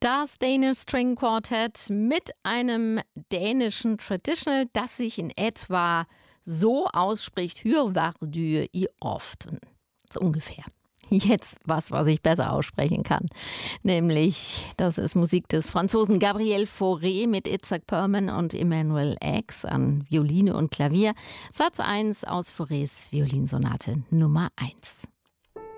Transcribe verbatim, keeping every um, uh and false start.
Das Danish String Quartet mit einem dänischen Traditional, das sich in etwa so ausspricht: Hyrvardyr i Often. So ungefähr. Jetzt was, was ich besser aussprechen kann. Nämlich, das ist Musik des Franzosen Gabriel Fauré mit Itzhak Perlman und Emmanuel X an Violine und Klavier. Satz eins aus Faurés Violinsonate Nummer eins.